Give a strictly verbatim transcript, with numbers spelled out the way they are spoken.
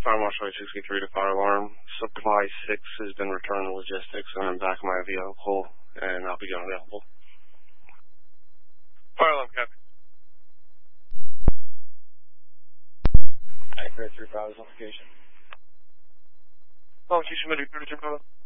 Fire Marshal eight sixty-three to Fire Alarm. Supply six has been returned to logistics, and I'm back in my vehicle, and I'll be unavailable. Fire Alarm, Captain. Accurate three five is notification. Oh, you submitted thirty-two, brother.